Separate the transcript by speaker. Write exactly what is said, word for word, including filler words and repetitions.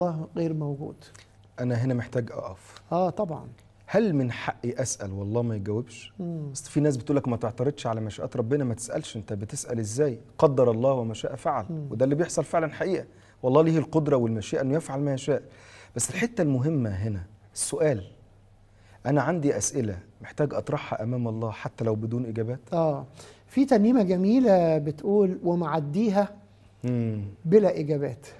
Speaker 1: الله غير موجود.
Speaker 2: انا هنا محتاج اقف.
Speaker 1: اه طبعا.
Speaker 2: هل من حقي اسال والله ما يجاوبش؟ اصل في ناس بتقول لك ما تعترضش على مشيئات ربنا، ما تسالش، انت بتسال ازاي؟ قدر الله وما شاء فعل.
Speaker 1: مم.
Speaker 2: وده اللي بيحصل فعلا حقيقه، والله ليه القدره والمشيئه انه يفعل ما يشاء. بس الحته المهمه هنا السؤال، انا عندي اسئله محتاج اطرحها امام الله حتى لو بدون اجابات.
Speaker 1: اه في ترنيمه جميله بتقول ومعديها
Speaker 2: مم.
Speaker 1: بلا اجابات.